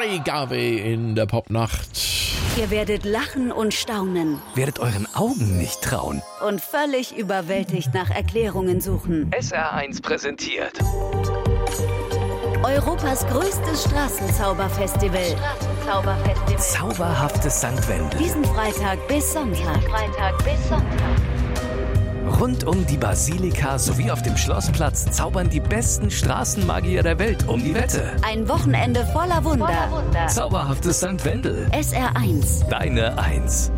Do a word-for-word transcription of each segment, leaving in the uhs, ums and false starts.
Ray Garvey in der Popnacht. Ihr werdet lachen und staunen. Werdet euren Augen nicht trauen. Und völlig überwältigt nach Erklärungen suchen. S R eins präsentiert Europas größtes Straßenzauberfestival. Straßenzauberfestival. Zauberhaftes Sankt Wendel. Diesen Freitag bis Sonntag. Freitag bis Sonntag. Rund um die Basilika sowie auf dem Schlossplatz zaubern die besten Straßenmagier der Welt um die Wette. Ein Wochenende voller Wunder. Voller Wunder. Zauberhaftes Sankt Wendel. S R eins. Deine Eins.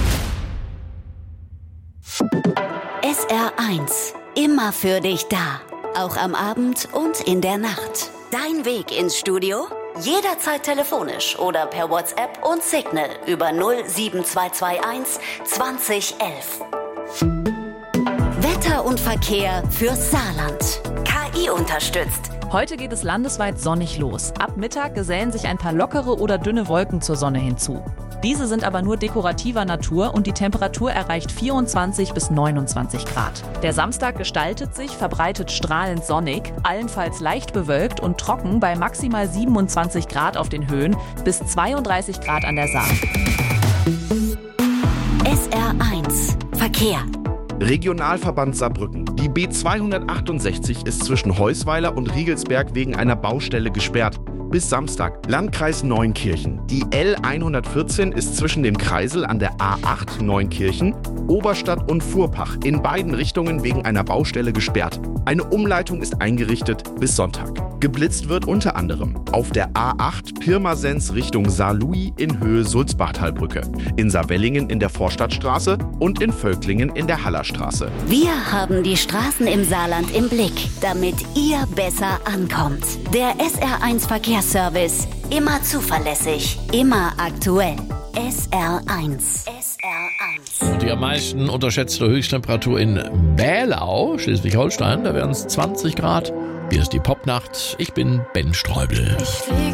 S R eins. Immer für dich da. Auch am Abend und in der Nacht. Dein Weg ins Studio? Jederzeit telefonisch oder per WhatsApp und Signal über null sieben zwei zwei eins zwanzig elf. Wetter und Verkehr fürs Saarland. K I unterstützt. Heute geht es landesweit sonnig los. Ab Mittag gesellen sich ein paar lockere oder dünne Wolken zur Sonne hinzu. Diese sind aber nur dekorativer Natur und die Temperatur erreicht vierundzwanzig bis neunundzwanzig Grad. Der Samstag gestaltet sich verbreitet strahlend sonnig, allenfalls leicht bewölkt und trocken bei maximal siebenundzwanzig Grad auf den Höhen bis zweiunddreißig Grad an der Saar. S R eins. Verkehr. Regionalverband Saarbrücken. Die B zweihundertachtundsechzig ist zwischen Heusweiler und Riegelsberg wegen einer Baustelle gesperrt. Bis Samstag. Landkreis Neunkirchen. Die L hundertvierzehn ist zwischen dem Kreisel an der A acht Neunkirchen, Oberstadt und Fuhrpach in beiden Richtungen wegen einer Baustelle gesperrt. Eine Umleitung ist eingerichtet bis Sonntag. Geblitzt wird unter anderem auf der A acht Pirmasens Richtung Saarlouis in Höhe Sulzbachtalbrücke, in Saarwellingen in der Vorstadtstraße und in Völklingen in der Hallerstraße. Wir haben die Straßen im Saarland im Blick, damit ihr besser ankommt. Der S R eins Verkehrsservice. Immer zuverlässig, immer aktuell. S R eins. S R eins. Und die am meisten unterschätzte Höchsttemperatur in Bälau, Schleswig-Holstein, da wären es zwanzig Grad. Hier ist die Popnacht. Ich bin Ben Streubel. Ich fliege